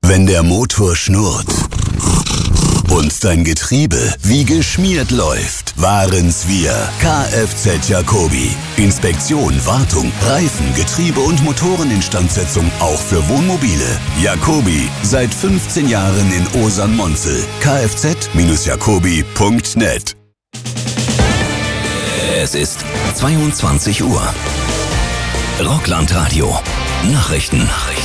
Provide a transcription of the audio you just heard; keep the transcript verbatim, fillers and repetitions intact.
Wenn der Motor schnurrt und dein Getriebe wie geschmiert läuft, waren's wir. Kfz Jacobi. Inspektion, Wartung, Reifen, Getriebe und Motoreninstandsetzung auch für Wohnmobile. Jacobi, seit fünfzehn Jahren in Osern-Monzel. kfz Jacobi punkt net. Es ist zweiundzwanzig Uhr. Rockland Radio. Nachrichten. Nachrichten.